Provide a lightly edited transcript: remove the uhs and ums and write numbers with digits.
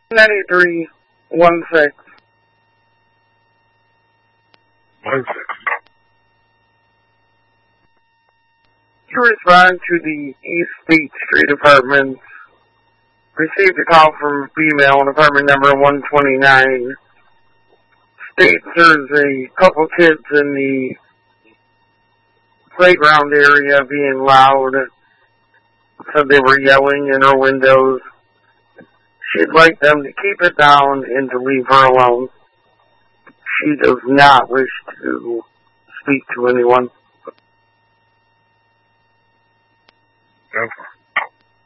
9316. 16. To respond to the East State Street Apartments, received a call from a female on apartment number 129. States there's a couple kids in the playground area being loud. Said they were yelling in her windows. She'd like them to keep it down and to leave her alone. She does not wish to speak to anyone. Okay.